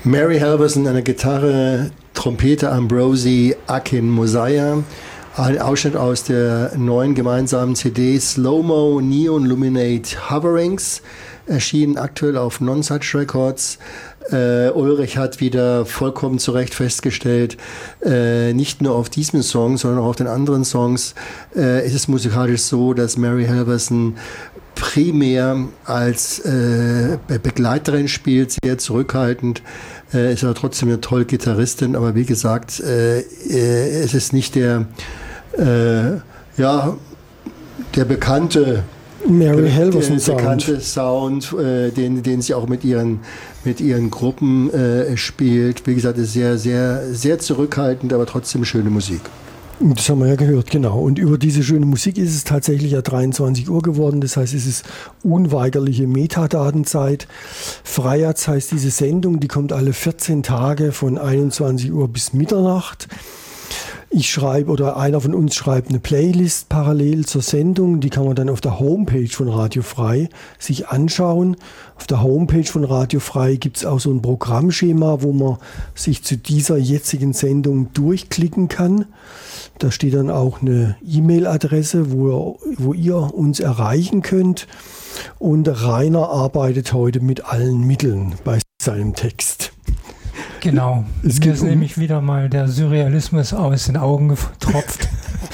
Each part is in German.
Mary Halvorsen an der Gitarre, Trompete Ambrosi Akin Mosiah. Ein Ausschnitt aus der neuen gemeinsamen CD Slow-Mo Neon Luminate Hoverings, erschienen aktuell auf Non-Such Records. Ulrich hat wieder vollkommen zu Recht festgestellt, nicht nur auf diesem Song, sondern auch auf den anderen Songs ist es musikalisch so, dass Mary Halvorsen primär als Begleiterin spielt, sehr zurückhaltend, ist aber trotzdem eine tolle Gitarristin, aber wie gesagt, es ist nicht der bekannte Mary Halvorsen Sound, den sie auch mit ihren Gruppen spielt. Wie gesagt, ist sehr, sehr, sehr zurückhaltend, aber trotzdem schöne Musik. Das haben wir ja gehört, genau. Und über diese schöne Musik ist es tatsächlich ja 23 Uhr geworden. Das heißt, es ist unweigerliche Metadatenzeit. Freiherz heißt diese Sendung, die kommt alle 14 Tage von 21 Uhr bis Mitternacht. Ich schreibe oder einer von uns schreibt eine Playlist parallel zur Sendung. Die kann man dann auf der Homepage von Radio Frei sich anschauen. Auf der Homepage von Radio Frei gibt es auch so ein Programmschema, wo man sich zu dieser jetzigen Sendung durchklicken kann. Da steht dann auch eine E-Mail-Adresse, wo ihr uns erreichen könnt. Und Rainer arbeitet heute mit allen Mitteln bei seinem Text. Genau, mir ist nämlich wieder mal der Surrealismus aus den Augen getropft.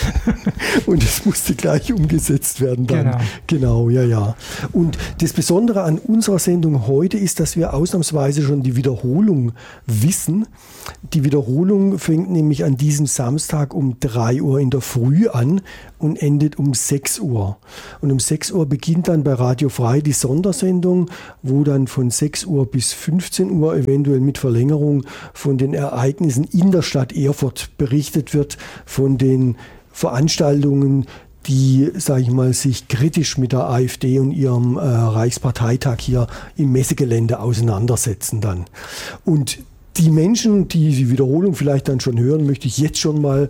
Und es musste gleich umgesetzt werden dann. Genau, ja. Und das Besondere an unserer Sendung heute ist, dass wir ausnahmsweise schon die Wiederholung wissen. Die Wiederholung fängt nämlich an diesem Samstag um 3 Uhr in der Früh an und endet um 6 Uhr. Und um 6 Uhr beginnt dann bei Radio Frei die Sondersendung, wo dann von 6 Uhr bis 15 Uhr eventuell mit Verlängerung von den Ereignissen in der Stadt Erfurt berichtet wird, von den Veranstaltungen, die, sage ich mal, sich kritisch mit der AfD und ihrem Reichsparteitag hier im Messegelände auseinandersetzen dann. Und die Menschen, die die Wiederholung vielleicht dann schon hören, möchte ich jetzt schon mal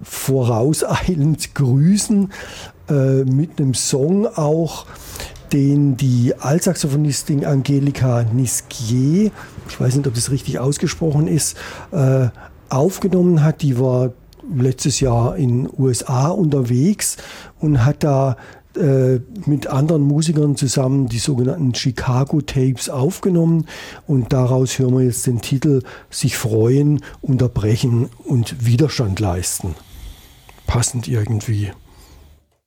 vorauseilend grüßen, mit einem Song auch, den die Altsaxophonistin Angelika Nisquier, ich weiß nicht, ob das richtig ausgesprochen ist, aufgenommen hat. Die war letztes Jahr in den USA unterwegs und hat da mit anderen Musikern zusammen die sogenannten Chicago Tapes aufgenommen. Und daraus hören wir jetzt den Titel Sich freuen, unterbrechen und Widerstand leisten. Passend irgendwie.